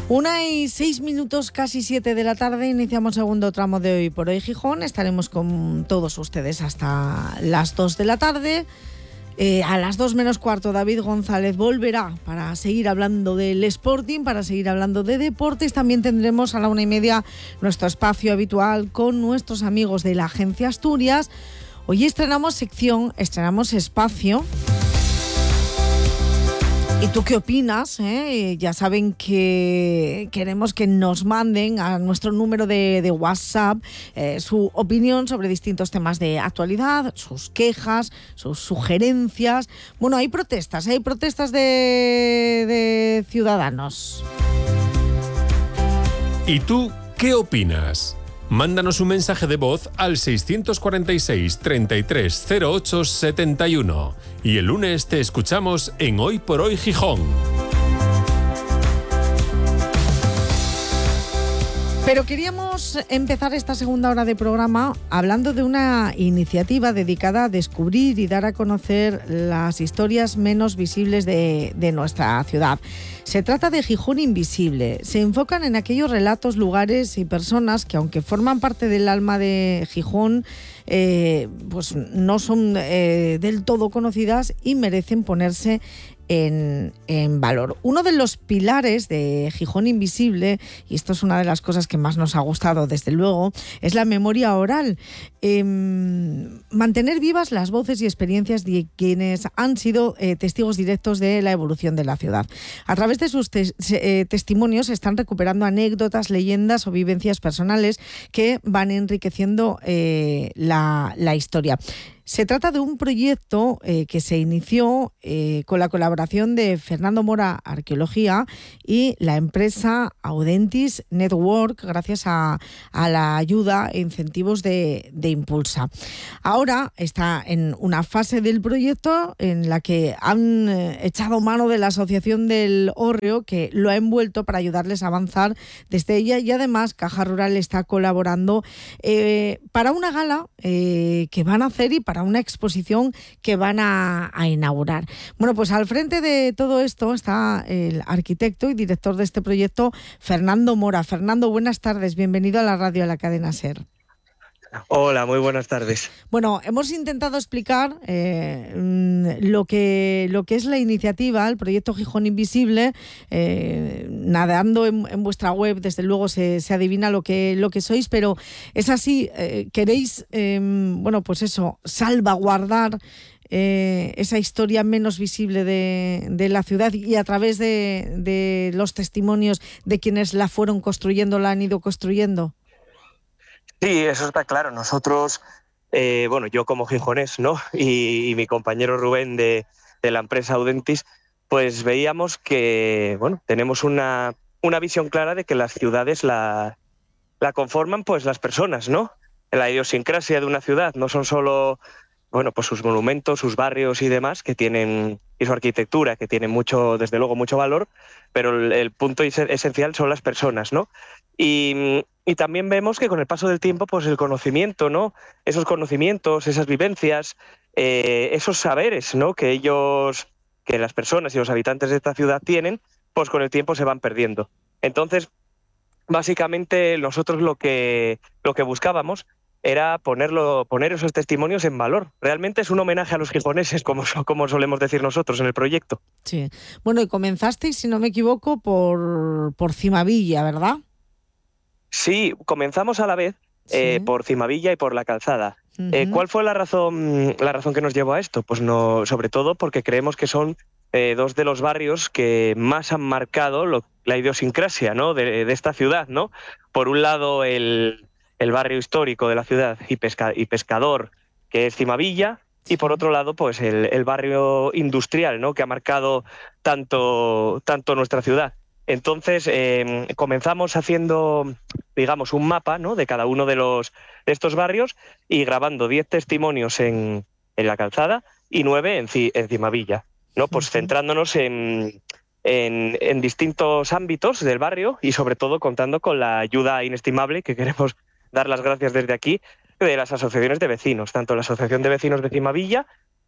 1:06, casi 7 de la tarde, iniciamos segundo tramo de Hoy por Hoy Gijón. Estaremos con todos ustedes hasta las 2 de la tarde. A las 2 menos cuarto, David González volverá para seguir hablando del Sporting, para seguir hablando de deportes. También tendremos a la 1:30 nuestro espacio habitual con nuestros amigos de la Agencia Asturias. Hoy estrenamos sección, estrenamos espacio. ¿Y tú qué opinas? Ya saben que queremos que nos manden a nuestro número de WhatsApp su opinión sobre distintos temas de actualidad, sus quejas, sus sugerencias. Bueno, hay protestas de ciudadanos. ¿Y tú qué opinas? Mándanos un mensaje de voz al 646 33 08 71 y el lunes te escuchamos en Hoy por Hoy Gijón. Pero queríamos empezar esta segunda hora de programa hablando de una iniciativa dedicada a descubrir y dar a conocer las historias menos visibles de nuestra ciudad. Se trata de Gijón Invisible. Se enfocan en aquellos relatos, lugares y personas que, aunque forman parte del alma de Gijón, pues no son del todo conocidas y merecen ponerse en valor. Uno de los pilares de Gijón Invisible, y esto es una de las cosas que más nos ha gustado desde luego, es la memoria oral. Mantener vivas las voces y experiencias de quienes han sido testigos directos de la evolución de la ciudad. A través de sus testimonios se están recuperando anécdotas, leyendas o vivencias personales que van enriqueciendo la historia. Se trata de un proyecto que se inició con la colaboración de Fernando Mora Arqueología y la empresa Audentis Network, gracias a la ayuda e incentivos de Impulsa. Ahora está en una fase del proyecto en la que han echado mano de la Asociación del Hórreo, que lo ha envuelto para ayudarles a avanzar desde ella, y además Caja Rural está colaborando para una gala que van a hacer y para una exposición que van a inaugurar. Bueno, pues al frente de todo esto está el arquitecto y director de este proyecto, Fernando Mora. Fernando, buenas tardes, bienvenido a la radio, a la cadena SER. Hola, muy buenas tardes. Bueno, hemos intentado explicar lo que es la iniciativa, el proyecto Gijón Invisible. Nadando en vuestra web, desde luego se adivina lo que sois, pero es así, queréis, pues eso, salvaguardar esa historia menos visible de la ciudad, y a través de los testimonios de quienes la fueron construyendo, la han ido construyendo. Sí, eso está claro. Nosotros, yo como gijonés, ¿no? Y mi compañero Rubén de la empresa Audentis, pues veíamos que, tenemos una visión clara de que las ciudades la conforman pues las personas, ¿no? La idiosincrasia de una ciudad no son solo, pues sus monumentos, sus barrios y demás, que tienen, y su arquitectura, que tienen desde luego mucho valor, pero el punto esencial son las personas, ¿no? Y también vemos que con el paso del tiempo, pues el conocimiento, ¿no? Esos conocimientos, esas vivencias, esos saberes, ¿no? Que las personas y los habitantes de esta ciudad tienen, pues con el tiempo se van perdiendo. Entonces, básicamente nosotros lo que buscábamos era poner esos testimonios en valor. Realmente es un homenaje a los gijoneses, como solemos decir nosotros en el proyecto. Sí. Bueno, y comenzasteis, si no me equivoco, por Cimavilla, ¿verdad? Sí, comenzamos a la vez por Cimavilla y por La Calzada. Uh-huh. ¿Cuál fue la razón que nos llevó a esto? Pues no, sobre todo porque creemos que son dos de los barrios que más han marcado la idiosincrasia, ¿no? de esta ciudad, ¿no? Por un lado, el barrio histórico de la ciudad y pescador, que es Cimavilla, y por otro lado, pues el barrio industrial, ¿no? Que ha marcado tanto nuestra ciudad. Entonces, comenzamos haciendo, digamos, un mapa, ¿no? De cada uno de estos barrios, y grabando 10 testimonios en La Calzada y 9 en Cimavilla, ¿no? Pues centrándonos en distintos ámbitos del barrio, y sobre todo contando con la ayuda inestimable, que queremos dar las gracias desde aquí, de las asociaciones de vecinos, tanto la Asociación de Vecinos de Cimavilla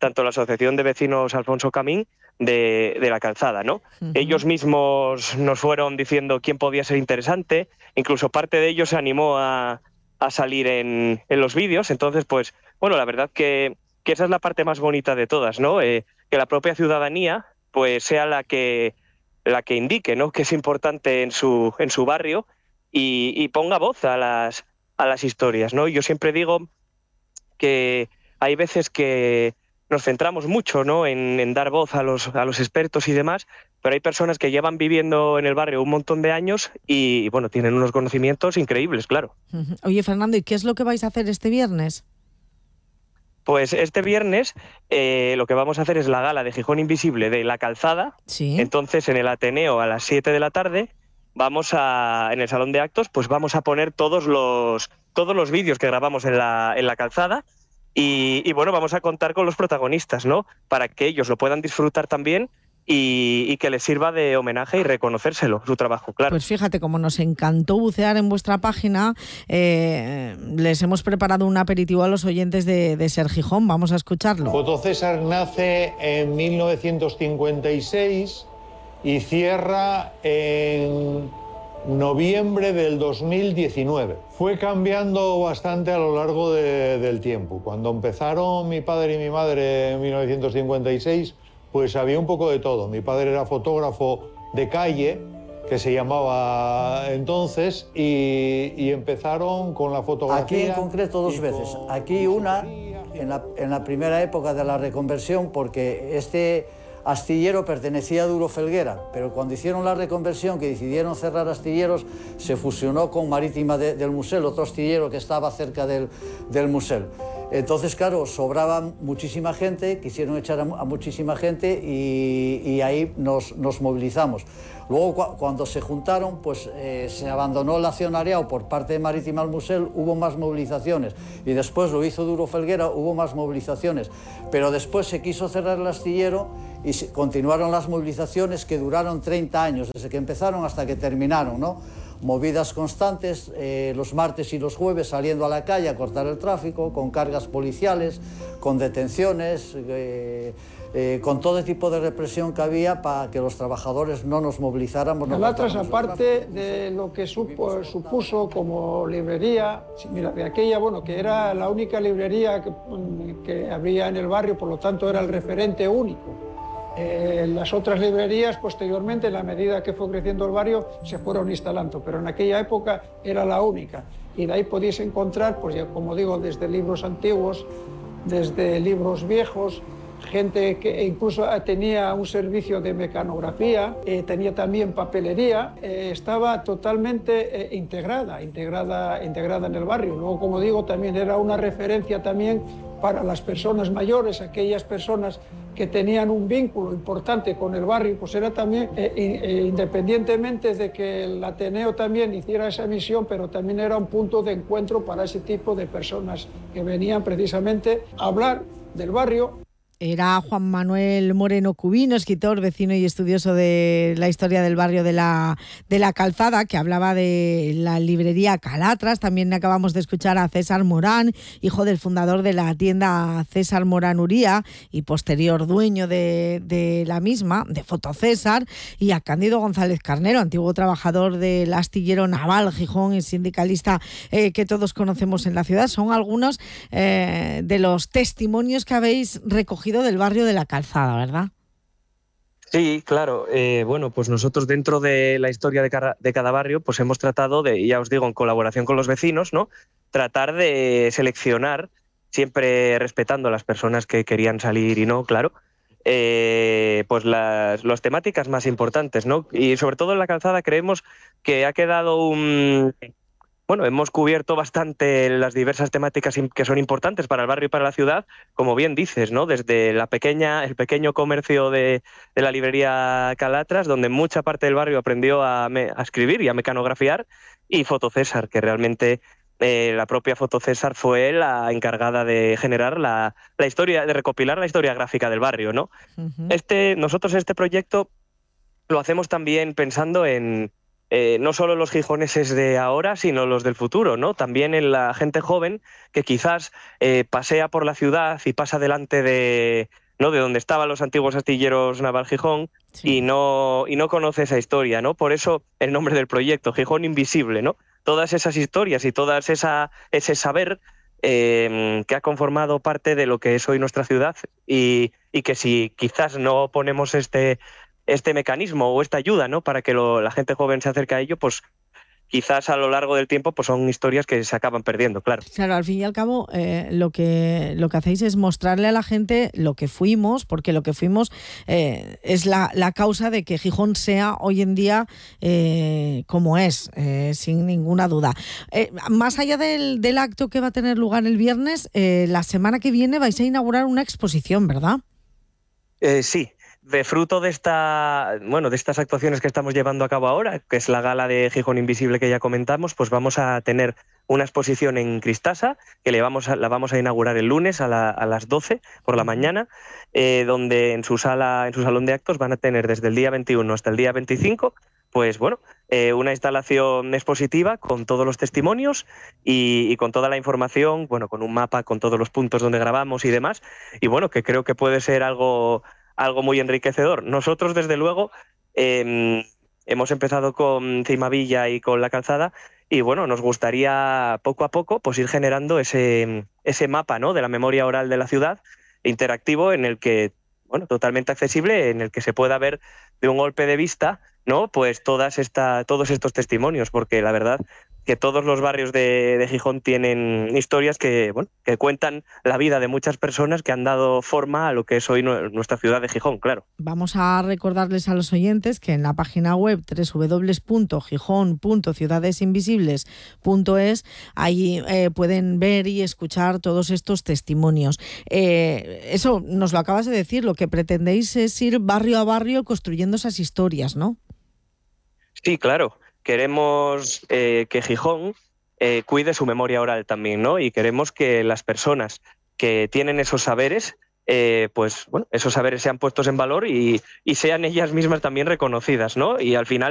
tanto la Asociación de Vecinos Alfonso Camín de la Calzada, ¿no? Ellos mismos nos fueron diciendo quién podía ser interesante, incluso parte de ellos se animó a salir en los vídeos. Entonces, pues, bueno, la verdad que esa es la parte más bonita de todas, ¿no? Que la propia ciudadanía, pues, sea la que indique, ¿no?, que es importante en su barrio y ponga voz a las historias, ¿no? Yo siempre digo que hay veces que nos centramos mucho, ¿no?, en dar voz a los expertos y demás, pero hay personas que llevan viviendo en el barrio un montón de años y, bueno, tienen unos conocimientos increíbles, claro. Oye, Fernando, ¿y qué es lo que vais a hacer este viernes? Pues este viernes lo que vamos a hacer es la gala de Gijón Invisible de La Calzada. Sí. Entonces, en el Ateneo a las 7 de la tarde, en el Salón de Actos, pues vamos a poner todos los vídeos que grabamos en la Calzada y bueno, vamos a contar con los protagonistas, ¿no?, para que ellos lo puedan disfrutar también y que les sirva de homenaje y reconocérselo, su trabajo, claro. Pues fíjate, como nos encantó bucear en vuestra página, les hemos preparado un aperitivo a los oyentes de Ser Gijón. Vamos a escucharlo. Fotocésar nace en 1956 y cierra en noviembre del 2019. Fue cambiando bastante a lo largo del tiempo. Cuando empezaron mi padre y mi madre en 1956, pues había un poco de todo. Mi padre era fotógrafo de calle, que se llamaba entonces, y empezaron con la fotografía. Aquí en concreto dos veces. Aquí una, en la primera época de la reconversión, porque este astillero pertenecía a Duro Felguera, pero cuando hicieron la reconversión, que decidieron cerrar astilleros, se fusionó con Marítima del Musel, otro astillero que estaba cerca del Musel. Entonces, claro, sobraba muchísima gente, quisieron echar a muchísima gente y ahí nos movilizamos. Luego, cuando se juntaron, pues se abandonó el accionariado por parte de Marítima del Musel, hubo más movilizaciones. Y después lo hizo Duro Felguera, hubo más movilizaciones. Pero después se quiso cerrar el astillero y continuaron las movilizaciones que duraron 30 años, desde que empezaron hasta que terminaron, ¿no? Movidas constantes, los martes y los jueves saliendo a la calle a cortar el tráfico, con cargas policiales, con detenciones, con todo tipo de represión que había para que los trabajadores no nos movilizáramos. Calatras, aparte de lo que supuso como librería, mira, de aquella, bueno, que era la única librería que había en el barrio, por lo tanto era el referente único. Las otras librerías, posteriormente, en la medida que fue creciendo el barrio, se fueron instalando, pero en aquella época era la única. Y de ahí podéis encontrar, pues ya como digo, desde libros antiguos, desde libros viejos, gente que incluso tenía un servicio de mecanografía, tenía también papelería, estaba totalmente integrada en el barrio. Luego, como digo, también era una referencia también para las personas mayores, aquellas personas que tenían un vínculo importante con el barrio, pues era también, independientemente de que el Ateneo también hiciera esa misión, pero también era un punto de encuentro para ese tipo de personas que venían precisamente a hablar del barrio. Era Juan Manuel Moreno Cubino, escritor, vecino y estudioso de la historia del barrio de la Calzada, que hablaba de la librería Calatras. También acabamos de escuchar a César Morán, hijo del fundador de la tienda César Morán Uría y posterior dueño de la misma, de Fotocésar, y a Cándido González Carnero, antiguo trabajador del astillero naval Gijón y sindicalista que todos conocemos en la ciudad. Son algunos de los testimonios que habéis recogido del barrio de la Calzada, ¿verdad? Sí, claro. Bueno, pues nosotros dentro de la historia de cada barrio, pues hemos tratado de, ya os digo, en colaboración con los vecinos, ¿no?, tratar de seleccionar, siempre respetando a las personas que querían salir y no, claro, pues las temáticas más importantes, ¿no? Y sobre todo en la Calzada creemos que ha quedado Bueno, hemos cubierto bastante las diversas temáticas que son importantes para el barrio y para la ciudad, como bien dices, ¿no? Desde el pequeño comercio de la librería Calatras, donde mucha parte del barrio aprendió a escribir y a mecanografiar, y Fotocésar, que realmente la propia Fotocésar fue la encargada de generar la historia, de recopilar la historia gráfica del barrio, ¿no? Uh-huh. Nosotros este proyecto lo hacemos también pensando en no solo los gijoneses de ahora, sino los del futuro, ¿no? También en la gente joven que quizás pasea por la ciudad y pasa delante de donde estaban los antiguos astilleros Naval Gijón, Sí. y no conoce esa historia, ¿no? Por eso el nombre del proyecto, Gijón Invisible, ¿no? Todas esas historias y todas ese saber que ha conformado parte de lo que es hoy nuestra ciudad, y que si quizás no ponemos este mecanismo o esta ayuda, ¿no? Para que la gente joven se acerque a ello, pues quizás a lo largo del tiempo pues son historias que se acaban perdiendo, claro. Claro, al fin y al cabo lo que hacéis es mostrarle a la gente lo que fuimos, porque lo que fuimos es la causa de que Gijón sea hoy en día como es, sin ninguna duda. Más allá del acto que va a tener lugar el viernes, la semana que viene vais a inaugurar una exposición, ¿verdad? Sí. De fruto de estas actuaciones que estamos llevando a cabo ahora, que es la gala de Gijón Invisible que ya comentamos, pues vamos a tener una exposición en Cristasa, que la vamos a inaugurar el lunes a las 12 por la mañana, donde en su salón de actos van a tener desde el día 21 hasta el día 25, pues bueno, una instalación expositiva con todos los testimonios y con toda la información, bueno, con un mapa con todos los puntos donde grabamos y demás, y bueno, que creo que puede ser algo muy enriquecedor. Nosotros, desde luego, hemos empezado con Cimavilla y con La Calzada, y bueno, nos gustaría poco a poco pues ir generando ese mapa, ¿no?, de la memoria oral de la ciudad, interactivo, en el que, bueno, totalmente accesible, en el que se pueda ver de un golpe de vista, ¿no?, pues todos estos testimonios, porque la verdad que todos los barrios de Gijón tienen historias que cuentan la vida de muchas personas que han dado forma a lo que es hoy nuestra ciudad de Gijón, claro. Vamos a recordarles a los oyentes que en la página web www.gijón.ciudadesinvisibles.es ahí pueden ver y escuchar todos estos testimonios. Eso nos lo acabas de decir, lo que pretendéis es ir barrio a barrio construyendo esas historias, ¿no? Sí, claro. Queremos que Gijón cuide su memoria oral también, ¿no? Y queremos que las personas que tienen esos saberes, esos saberes sean puestos en valor y sean ellas mismas también reconocidas, ¿no? Y al final